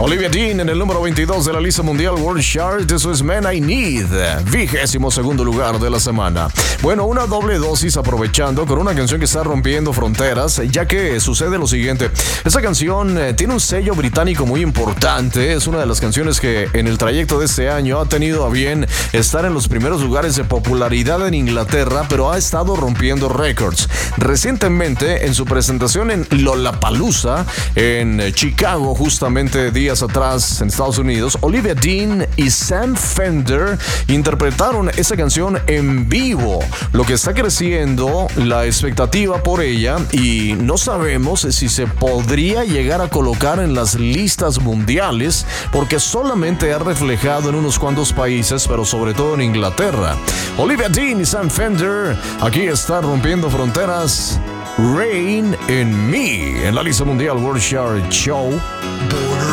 Olivia Dean en el número 22 de la lista mundial World Chart. Eso es Man I Need, 22º lugar de la semana. Bueno, una doble dosis aprovechando con una canción que está rompiendo fronteras, ya que sucede lo siguiente. Esta canción tiene un sello británico muy importante. Es una de las canciones que en el trayecto de este año ha tenido a bien estar en los primeros lugares de popularidad en Inglaterra, pero ha estado rompiendo récords. Recientemente, en su presentación en Lollapalooza, en Chicago, justamente días atrás en Estados Unidos, Olivia Dean y Sam Fender interpretaron esa canción en vivo, lo que está creciendo la expectativa por ella, y no sabemos si se podría llegar a colocar en las listas mundiales, porque solamente ha reflejado en unos cuantos países, pero sobre todo en Inglaterra. Olivia Dean y Sam Fender, aquí está rompiendo fronteras. Rain in Me en la lista mundial World Chart Show.